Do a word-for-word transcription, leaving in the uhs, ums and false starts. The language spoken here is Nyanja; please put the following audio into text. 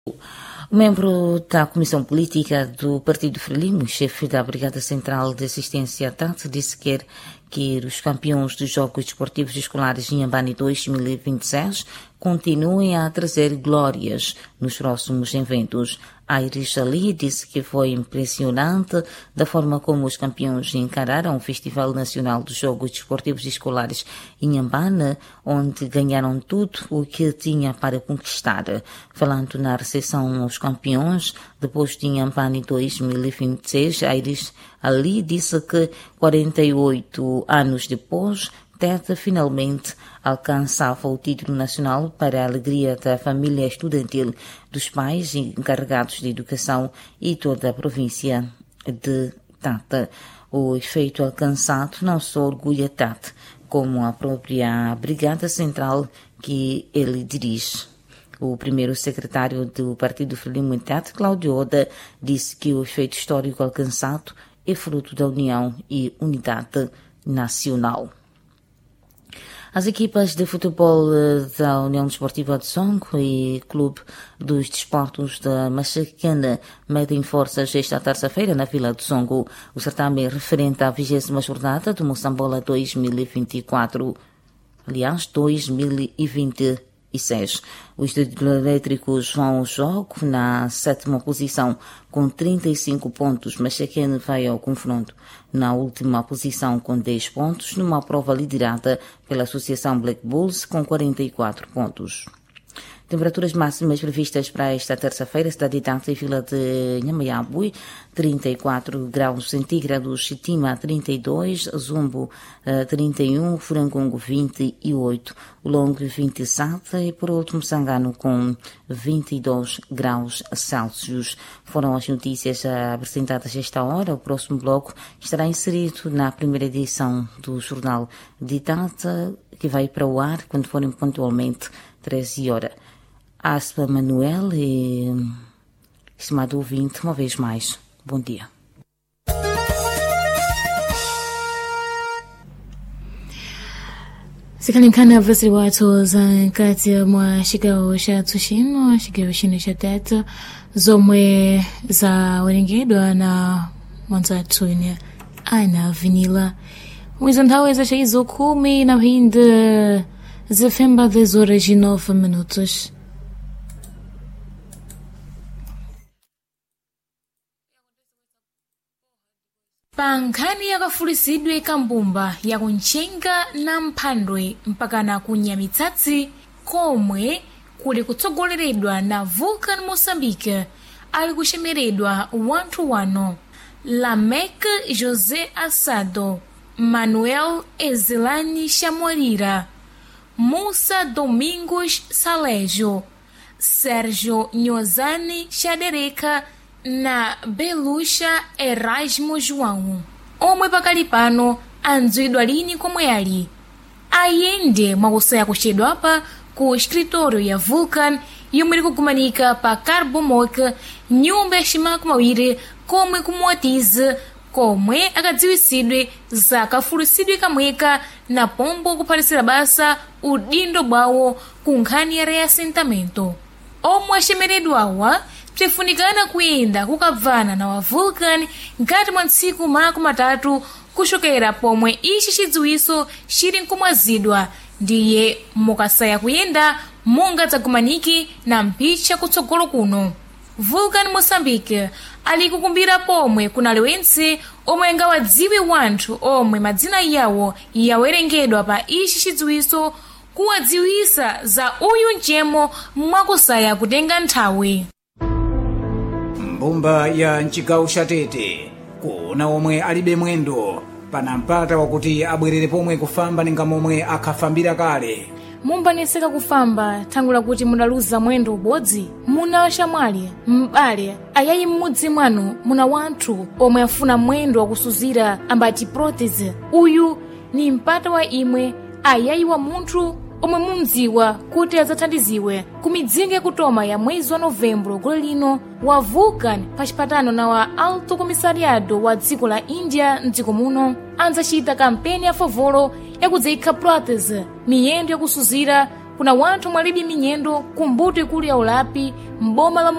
Membro da Comissão Política do Partido Frelimo, chefe da Brigada Central de Assistência T A T, disse que quer que os campeões dos Jogos Desportivos Escolares Inhambane dois mil e vinte e seis continuem a trazer glórias nos próximos eventos. Iris Ali disse que foi impressionante da forma como os campeões encararam o Festival Nacional dos Jogos Desportivos Escolares Inhambane, onde ganharam tudo o que tinha para conquistar. Falando na recepção aos campeões, depois de Inhambane dois mil e vinte e seis, Iris Ali disse que quarenta e oito anos depois, T E T finalmente alcançava o título nacional para a alegria da família estudantil, dos pais encarregados de educação e toda a província de Tata. O efeito alcançado não só orgulha T A T, como a própria Brigada Central que ele dirige. O primeiro secretário do Partido Frelimo em T A T, Cláudio Oda, disse que o efeito histórico alcançado é fruto da união e unidade nacional. As equipas de futebol da União Desportiva de Songo e Clube dos Desportos da Machacana medem forças esta terça-feira na Vila de Songo. O certame é referente à vigésima jornada do Moçambola dois mil e vinte e quatro, aliás, dois mil e vinte e seis. Os elétricos vão ao jogo na sétima posição com trinta e cinco pontos. Machacana vai ao confronto na última posição com dez pontos, numa prova liderada pela Associação Black Bulls com quarenta e quatro pontos. Temperaturas máximas previstas para esta terça-feira, cidade de Tata e Vila de Nhamayabuí, trinta e quatro graus centígrados, Chitima trinta e dois, Zumbo trinta e um, Furangongo vinte e oito, Longo vinte e sete e por último Sangano com vinte e dois graus Celsius. Foram as notícias apresentadas esta hora. O próximo bloco estará inserido na primeira edição do Jornal de Tata, que vai para o ar quando forem pontualmente treze horas. Aspa Manuel e estimado ouvinte, uma vez mais, bom dia. Zikalimkana vasili watu za nkati mwa shikao sha Tsushino, shikao shino sha Teta, zomwe za werengedwa na mwanzatu ine Ana Vinila. Mwizo nthawe za shaizo kumi na hindi zifemba dez horas e nove minutos. Pankhani yakafulisidwe kambumba yakunchenga na mphandwe mpaka na kunyamitsatsi komwe kuli kutsogoleredwa na Vulcan Moçambique ali kuxemeredwa wanthu wano Lamek José Assado, Manuel Ezelani Chamorira, Musa Domingos Salejo, Sérgio Nhozani Xadereka na Beluxa Erasmo João. Omwe pakali pano andzidwa lini komwe ali ayende mwakusaya kuchedwa apa ku escritório ya Vulcan yomwe likugumanika pa Carbomoc, nyumba ya ximaku mawiri komwe kumuwatiza komwe akadziwisidwe za kafulisidwe kamweka na pombo kuphatisidwa basa udindo bwawo ku nkhani ya reassentamento. Omwe axemeredwawa psefunikana kuyenda kukabvana na wa Vulcan ngati mwa ntsiku makumi matatu kuchokera pomwe ichi chidziwiso chili nkumwazidwa, ndiye mukasaya kuyenda mungadzagumaniki na mphicha kutsogolo kuno. Vulcan Moçambique ali kukumbira pomwe kuna lewense omwe angawadziwe wanthu omwe madzina yawo yawerengedwa pa ichi chidziwiso kuwadziwisa za uyu njemo mwakusaya kutenga nthawi. Mbumba ya mchigawo cha Tete kuna omwe alibe mwendo pana mpata wakuti abwerere pomwe kufamba ninga momwe akhafambira kale. Mumbaneseka kufamba thangula kuti munaluza mwendo ubodzi, muna washamwali mbale ayayi mmudzi mwanu muna wanthu omwe afuna mwendo wakusuzira ambati prótese. Uyu ni mpata wa imwe ayayi wa munthu omwe mumdziwa kuti adzathandiziwe kumidzinga yakutoma ya mwezi wa Novembro gole lino wa Vulcan pa chipatano na wa Alto Comissariado wa dziko la India mdziko muno anzacita kampeni ya favolo yakudzaikha prótese miyendo yakusuzira kuna wanthu mwalibi minyendo kumbuto ikulu ya ulapi mboma la